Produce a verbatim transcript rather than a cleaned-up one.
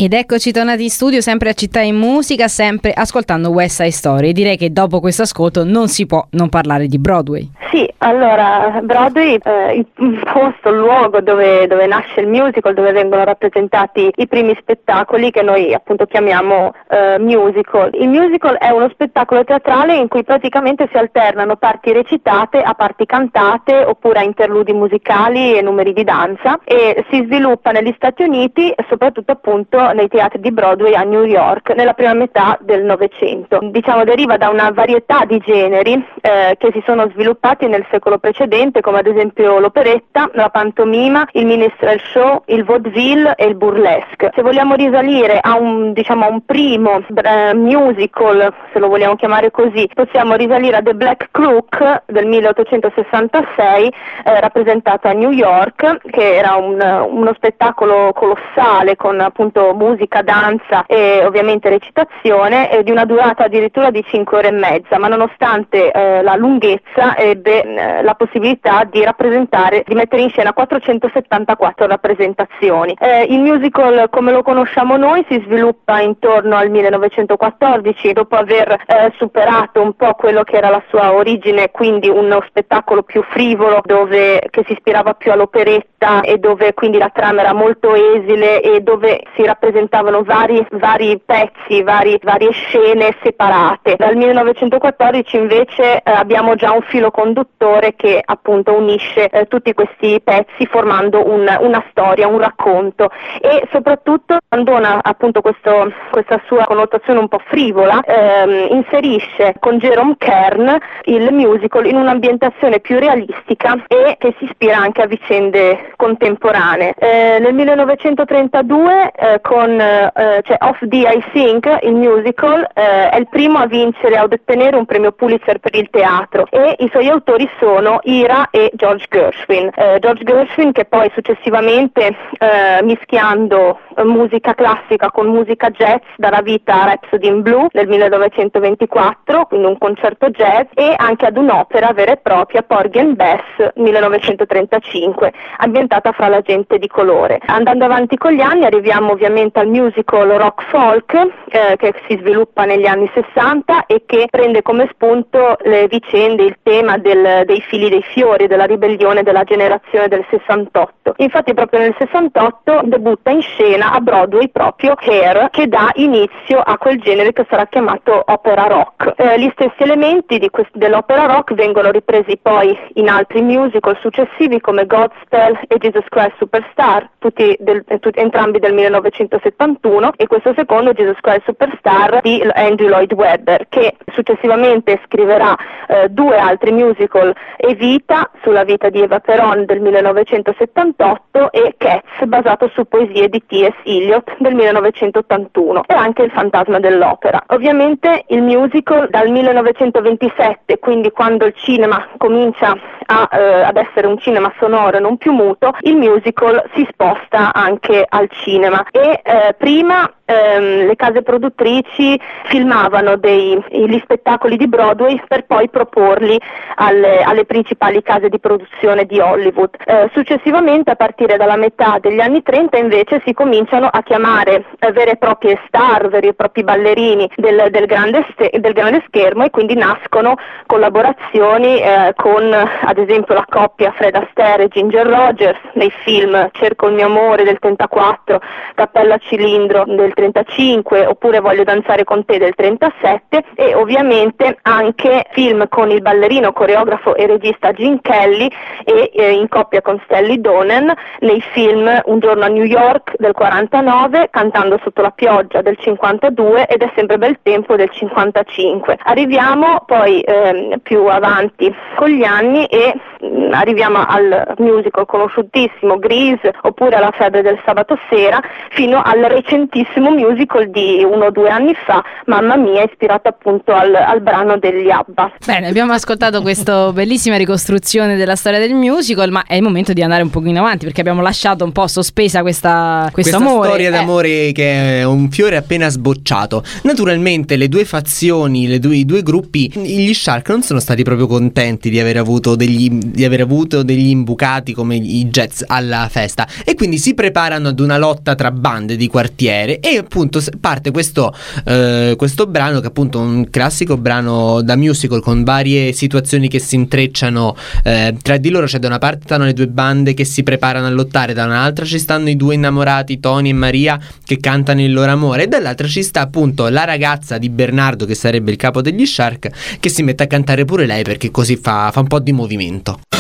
Ed eccoci tornati in studio, sempre a Città in Musica, sempre ascoltando West Side Story. Direi che dopo questo ascolto non si può non parlare di Broadway. Sì, allora Broadway, eh, il posto, il luogo dove, dove nasce il musical, dove vengono rappresentati i primi spettacoli che noi appunto chiamiamo eh, musical. Il musical è uno spettacolo teatrale in cui praticamente si alternano parti recitate a parti cantate oppure a interludi musicali e numeri di danza, e si sviluppa negli Stati Uniti e soprattutto appunto nei teatri di Broadway a New York nella prima metà del Novecento. Diciamo deriva da una varietà di generi eh, che si sono sviluppati nel secolo precedente, come ad esempio l'operetta, la pantomima, il minstrel show, il vaudeville e il burlesque. Se vogliamo risalire a un, diciamo, a un primo eh, musical, se lo vogliamo chiamare così, possiamo risalire a The Black Crook del milleottocentosessantasei, eh, rappresentato a New York, che era un, uno spettacolo colossale con appunto musica, danza e ovviamente recitazione, e di una durata addirittura di cinque ore e mezza, ma nonostante eh, la lunghezza ebbe eh, la possibilità di rappresentare, di mettere in scena quattrocentosettantaquattro rappresentazioni. Eh, il musical come lo conosciamo noi si sviluppa intorno al millenovecentoquattordici, dopo aver eh, superato un po' quello che era la sua origine, quindi uno spettacolo più frivolo dove che si ispirava più all'operetta e dove quindi la trama era molto esile e dove si rappresentavano vari, vari pezzi, vari, varie scene separate. Dal millenovecentoquattordici invece eh, abbiamo già un filo conduttore che appunto unisce eh, tutti questi pezzi formando un, una storia, un racconto, e soprattutto abbandona appunto questo, questa sua connotazione un po' frivola, ehm, inserisce con Jerome Kern il musical in un'ambientazione più realistica e che si ispira anche a vicende contemporanee. Eh, nel millenovecentotrentadue eh, con eh, cioè Off the I Think, il musical, eh, è il primo a vincere, ad ottenere un premio Pulitzer per il teatro, e i suoi autori sono Ira e George Gershwin. Eh, George Gershwin che poi successivamente eh, mischiando eh, musica classica con musica jazz darà vita a Rhapsody in Blue nel millenovecentoventiquattro, quindi un concerto jazz, e anche ad un'opera vera e propria, Porgy and Bess, millenovecentotrentacinque, ambientata fra la gente di colore. Andando avanti con gli anni arriviamo ovviamente al musical rock folk eh, che si sviluppa negli anni sessanta e che prende come spunto le vicende, il tema del, dei fili dei fiori, della ribellione della generazione del sessantotto. Infatti proprio nel sessantotto debutta in scena a Broadway proprio Hair, che dà inizio a quel genere che sarà chiamato opera rock. Eh, gli stessi elementi di quest- dell'opera rock vengono ripresi poi in altri musical successivi come Godspell e Jesus Christ Superstar, tutti del, tutti, entrambi del millenovecentosettantuno, e questo secondo, Jesus Christ Superstar, di Andrew Lloyd Webber, che successivamente scriverà eh, due altri musical, Evita, sulla vita di Eva Peron del millenovecentosettantotto, e Cats, basato su poesie di T S Eliot del millenovecentottantuno, e anche Il fantasma dell'opera. Ovviamente il musical dal millenovecentoventisette, quindi quando il cinema comincia a, eh, ad essere un cinema sonoro e non più muto, il musical si sposta anche al cinema, e eh, prima ehm, le case produttrici filmavano dei, gli spettacoli di Broadway per poi proporli alle, alle principali case di produzione di Hollywood. Eh, successivamente, a partire dalla metà degli anni trenta, invece si cominciano a chiamare eh, vere e proprie star, veri e propri ballerini del, del, grande, ste- del grande schermo, e quindi nascono collaborazioni eh, con ad esempio la coppia Fred Astaire e Ginger Rogers nei film Cerco il mio amore del trentaquattro, Cappella a cilindro del trentacinque, oppure Voglio danzare con te del trentasette, e ovviamente anche film con il ballerino, coreografo e regista Gene Kelly e eh, in coppia con Stelly Donen nei film Un giorno a New York del quarantanove, Cantando sotto la pioggia del cinquantadue ed È sempre bel tempo del cinquantacinque. Arriviamo poi ehm, più avanti con gli anni e mh, arriviamo al musical conosciutissimo Grease, oppure alla Febbre del sabato sera, fino al recentissimo musical di uno o due anni fa, Mamma Mia, ispirato appunto al, al brano degli ABBA. Bene, abbiamo ascoltato questa bellissima ricostruzione della storia del musical, ma è il momento di andare un pochino avanti, perché abbiamo lasciato un po' sospesa questa, questo questa amore. storia eh. d'amore che è un fiore appena sbocciato. Naturalmente le due fazioni, le due, i due gruppi, gli Shark non sono stati proprio contenti di aver avuto degli, di aver avuto degli imbucati come i Jets alla festa, e quindi si preparano ad una lotta tra bande. bande di quartiere, e appunto parte questo, eh, questo brano che è appunto un classico brano da musical con varie situazioni che si intrecciano eh, tra di loro. Cioè da una parte stanno le due bande che si preparano a lottare, da un'altra ci stanno i due innamorati Tony e Maria che cantano il loro amore, e dall'altra ci sta appunto la ragazza di Bernardo, che sarebbe il capo degli Shark, che si mette a cantare pure lei perché così fa, fa un po' di movimento.